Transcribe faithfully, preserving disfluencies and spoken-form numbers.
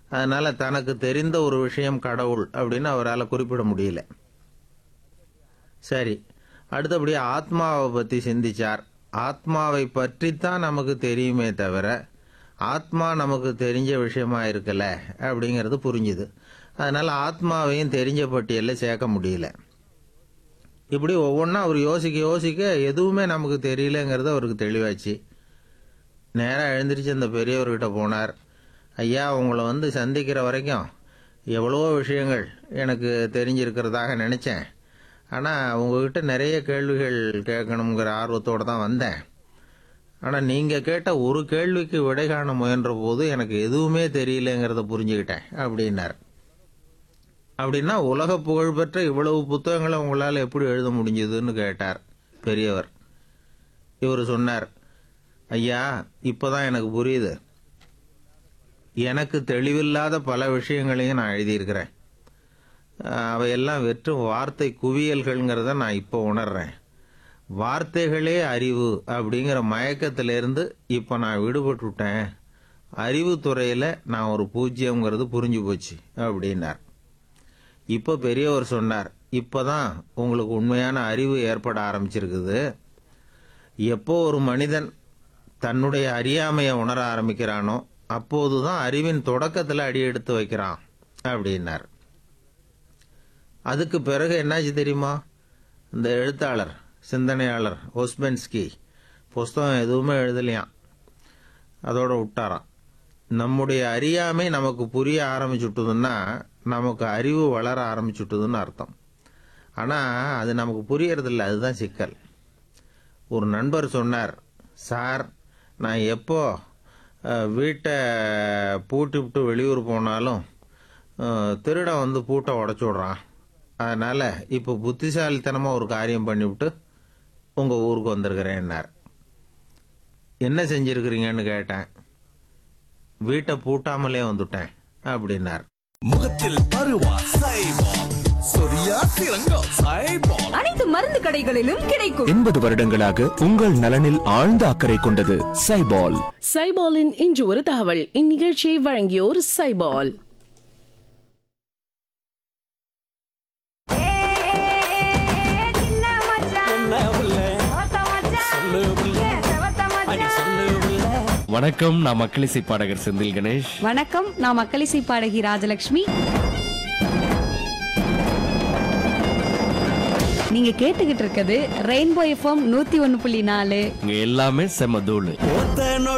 அதனால தனக்கு தெரிந்த ஒரு விஷயம் கடவுள் அப்படின்னு அவரால் குறிப்பிட முடியல. சரி, அடுத்தபடி ஆத்மாவை பற்றி சிந்திச்சார். ஆத்மாவை பற்றித்தான் நமக்கு தெரியுமே தவிர ஆத்மா நமக்கு தெரிஞ்ச விஷயமா இருக்கல அப்படிங்கிறது புரிஞ்சுது. அதனால ஆத்மாவையும் தெரிஞ்ச பட்டியலில் சேர்க்க முடியல. இப்படி ஒவ்வொன்றா அவர் யோசிக்க யோசிக்க எதுவுமே நமக்கு தெரியலங்கிறது அவருக்கு தெளிவாச்சு. நேராக எழுந்திரிச்சு அந்த பெரியவர்கிட்ட போனார். ஐயா, உங்களை வந்து சந்திக்கிற வரைக்கும் எவ்வளவோ விஷயங்கள் எனக்கு தெரிஞ்சிருக்கிறதாக நினச்சேன். ஆனால் உங்ககிட்ட நிறைய கேள்விகள் கேட்கணுங்கிற ஆர்வத்தோடு தான் வந்தேன். ஆனால் நீங்கள் கேட்ட ஒரு கேள்விக்கு விடை காண முயன்ற போது எனக்கு எதுவுமே தெரியலங்கிறத புரிஞ்சுக்கிட்டேன் அப்படின்னார். அப்படின்னா உலக புகழ்பெற்ற இவ்வளவு புத்தகங்களை உங்களால் எப்படி எழுத முடிஞ்சதுன்னு கேட்டார் பெரியவர். இவர் சொன்னார், ஐயா, இப்போதான் எனக்கு புரியுது. எனக்கு தெளிவில்லாத பல விஷயங்களையும் நான் எழுதியிருக்கிறேன். அவையெல்லாம் வெறும் வார்த்தை குவியல்கள்ங்கிறத நான் இப்போ உணர்றேன். வார்த்தைகளே அறிவு அப்படிங்கிற மயக்கத்திலிருந்து இப்போ நான் விடுபட்டுட்டேன். அறிவுத்துறையில் நான் ஒரு பூஜ்யங்கிறது புரிஞ்சு போச்சு அப்படின்னார். இப்போ பெரியவர் சொன்னார், இப்போதான் உங்களுக்கு உண்மையான அறிவு ஏற்பட ஆரம்பிச்சிருக்குது. எப்போ ஒரு மனிதன் தன்னுடைய அறியாமையை உணர ஆரம்பிக்கிறானோ அப்போதுதான் அறிவின் தொடக்கத்தில் அடி எடுத்து வைக்கிறான் அப்படின்னார். அதுக்கு பிறகு என்னாச்சு தெரியுமா? இந்த எழுத்தாளர் சிந்தனையாளர் ஒஸ்பென்ஸ்கி புஸ்தகம் எதுவுமே எழுதலையாம், அதோட விட்டாராம். நம்முடைய அறியாமை நமக்கு புரிய ஆரம்பிச்சுட்டுதுன்னா நமக்கு அறிவு வளர ஆரம்பிச்சுட்டுதுன்னு அர்த்தம். ஆனால் அது நமக்கு புரியறதில்ல, அதுதான் சிக்கல். ஒரு நண்பர் சொன்னார், சார், நான் எப்போ வீட்டை பூட்டி விட்டு வெளியூர் போனாலும் திருடன் வந்து பூட்டை உடச்சி விட்றான். அதனால் இப்போ புத்திசாலித்தனமாக ஒரு காரியம் பண்ணிவிட்டு உங்கள் ஊருக்கு வந்திருக்கிறேன்னார். என்ன செஞ்சிருக்கிறீங்கன்னு கேட்டேன். வீட்டை பூட்டாமலே வந்துட்டேன் அப்படின்னார். முகத்தில் பருவா சைபால், சொரியா சிறங்கா சைபால். அனைத்து மருந்து கடைகளிலும் கிடைக்கும். எண்பது வருடங்களாக உங்கள் நலனில் ஆழ்ந்த அக்கறை கொண்டது சைபால். சைபாலின் இன்று ஒரு தகவல். இந்நிகழ்ச்சியை வழங்கியோர் சைபால். வணக்கம், நான் மக்களிசை பாடகர் செந்தில் கணேஷ். வணக்கம், நான் மக்களிசை பாடகி ராஜலட்சுமி. நீங்க கேட்டுக்கிட்டு இருக்கிறது ரெயின்போ எஃப்எம் நூத்தி ஒன்னு புள்ளி நாலு. இங்க எல்லாமே செம தூளு.